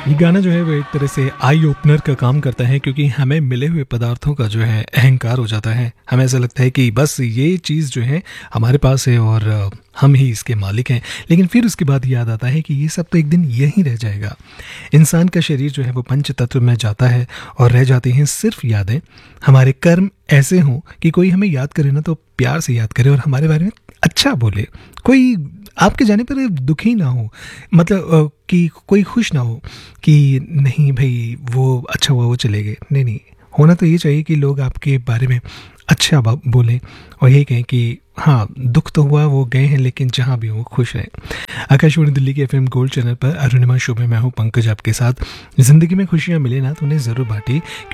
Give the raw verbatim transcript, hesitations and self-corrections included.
ये गाना जो है वो एक तरह से आई ओपनर का काम करता है क्योंकि हमें मिले हुए पदार्थों का जो है अहंकार हो जाता है। हमें ऐसा लगता है कि बस ये चीज़ जो है हमारे पास है और अ, हम ही इसके मालिक हैं। लेकिन फिर उसके बाद याद आता है कि ये सब तो एक दिन यहीं रह जाएगा। इंसान का शरीर जो है वो पंच तत्व में जाता है और रह जाती हैं सिर्फ यादें। हमारे कर्म ऐसे हों कि कोई हमें याद करे ना तो प्यार से याद करे और हमारे बारे में अच्छा बोले। कोई आपके जाने पर दुखी ना हो, मतलब अ, कि कोई खुश ना हो कि नहीं भाई वो अच्छा हुआ वो चले गए। नहीं नहीं, होना तो ये चाहिए कि लोग आपके बारे में अच्छा बा- बोलें और यही कहें कि हाँ दुख तो हुआ वो गए हैं लेकिन जहाँ भी हो वो खुश हैं। आकाशवाणी दिल्ली के एफएम गोल्ड चैनल पर अरुणिमा शो में मैं हूँ पंकज आपके साथ। ज़िंदगी में खुशियाँ मिले ना तो उन्हें ज़रूर बांटी।